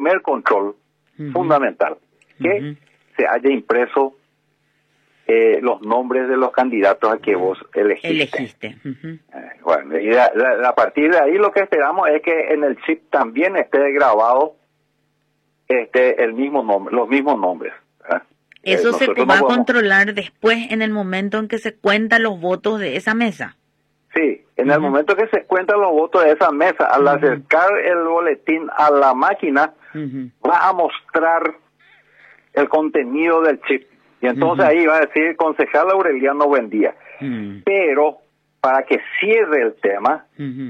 primer control fundamental, que se haya impreso los nombres de los candidatos a que vos elegiste. Bueno, y a partir de ahí lo que esperamos es que en el chip también esté grabado el mismo nombre, los mismos nombres. ¿Eso se va a controlar después en el momento en que se cuentan los votos de esa mesa? Sí, en el momento que se cuentan los votos de esa mesa, al acercar el boletín a la máquina, va a mostrar el contenido del chip. Y entonces ahí va a decir, concejal Aureliano, buen día. Pero, para que cierre el tema,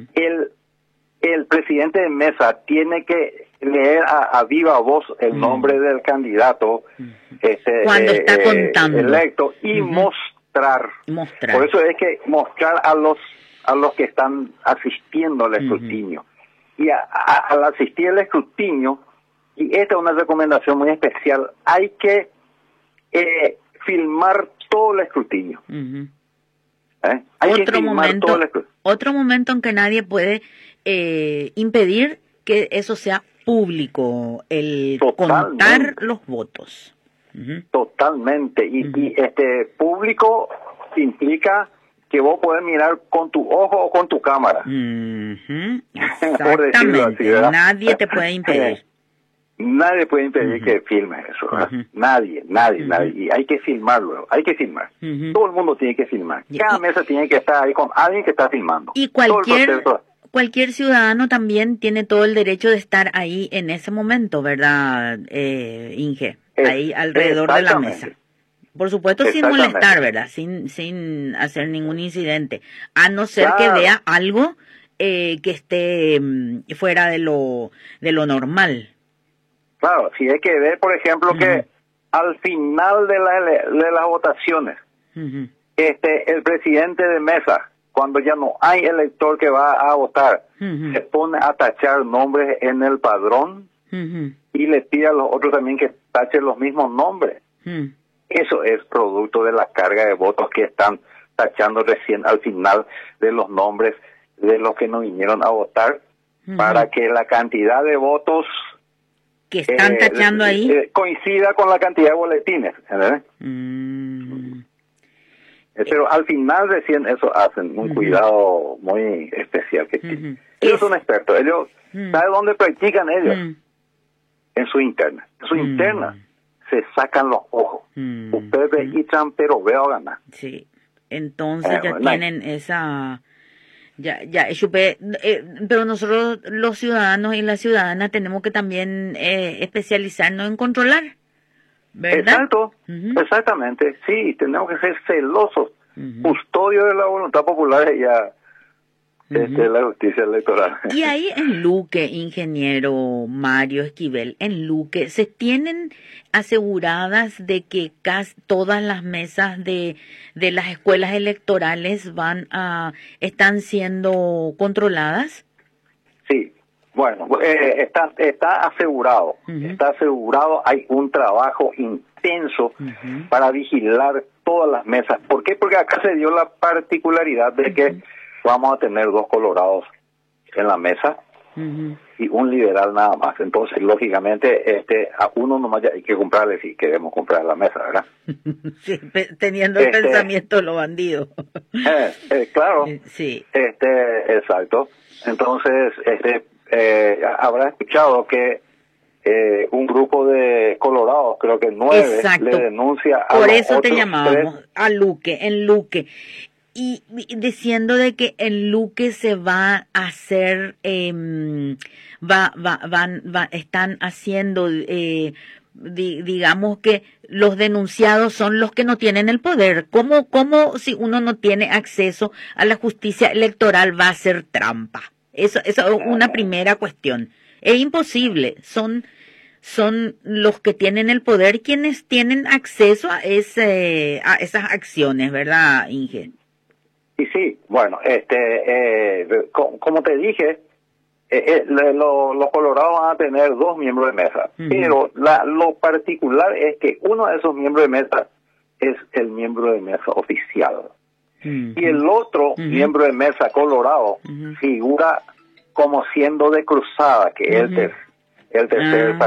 el presidente de mesa tiene que leer a viva voz el nombre del candidato cuando está contando electo y mostrar. Por eso es que mostrar a los que están asistiendo al escrutinio. Y al asistir al escrutinio, y esta es una recomendación muy especial, hay que filmar todo el escrutinio. Hay que filmar todo el escrutinio. Otro momento en que nadie puede impedir que eso sea público, el contar los votos. Totalmente. Y público implica que vos podés mirar con tu ojo o con tu cámara. Por decirlo así, ¿verdad? Nadie te puede impedir. Nadie puede impedir que filmes eso, ¿verdad? Nadie. Y hay que filmarlo, hay que filmar. Todo el mundo tiene que filmar. Cada mesa tiene que estar ahí con alguien que está filmando. Y cualquier ciudadano también tiene todo el derecho de estar ahí en ese momento, ¿verdad, Inge? Ahí alrededor de la mesa. Por supuesto sin molestar, ¿verdad? Sin hacer ningún incidente. A no ser que vea algo que esté fuera de lo normal. Claro, si hay que ver, por ejemplo, que al final de las votaciones, el presidente de mesa, cuando ya no hay elector que va a votar, se pone a tachar nombres en el padrón y le pide a los otros también que tachen los mismos nombres. Eso es producto de la carga de votos que están tachando recién al final de los nombres de los que no vinieron a votar, para que la cantidad de votos que están tachando ahí coincida con la cantidad de boletines, ¿verdad? Pero al final recién eso hacen un cuidado muy especial que tienen. Ellos son expertos, ellos ¿saben dónde practican ellos? En su interna. En su interna se sacan los ojos. Ustedes registran, pero veo ganar. Sí, entonces ya tienen esa... pero nosotros los ciudadanos y las ciudadanas tenemos que también especializarnos en controlar, ¿verdad? Exacto, exactamente, sí, tenemos que ser celosos, custodios de la voluntad popular y ya la justicia electoral. Y ahí en Luque, ingeniero Mario Esquivel, en Luque, ¿se tienen aseguradas de que casi todas las mesas de las escuelas electorales están siendo controladas? Sí, bueno, está asegurado, hay un trabajo intenso para vigilar todas las mesas. ¿Por qué? Porque acá se dio la particularidad de que vamos a tener 2 colorados en la mesa y un liberal nada más. Entonces, lógicamente, a uno nomás ya hay que comprarle si queremos comprar la mesa, ¿verdad? Sí, teniendo el pensamiento de los bandidos. Claro. Sí. Exacto. Entonces, habrá escuchado que un grupo de colorados, creo que 9, le denuncia a Por los eso te otros llamábamos 3. a Luque, en Luque. Y diciendo de que en Luque se va a hacer, están haciendo, digamos que los denunciados son los que no tienen el poder. ¿Cómo si uno no tiene acceso a la justicia electoral va a hacer trampa? Eso es una primera cuestión. Es imposible. Son los que tienen el poder quienes tienen acceso a esas acciones, ¿verdad, Inge? Y sí, bueno, como te dije, los colorados van a tener 2 miembros de mesa, pero lo particular es que uno de esos miembros de mesa es el miembro de mesa oficial, y el otro miembro de mesa colorado figura como siendo de cruzada, que es el tercer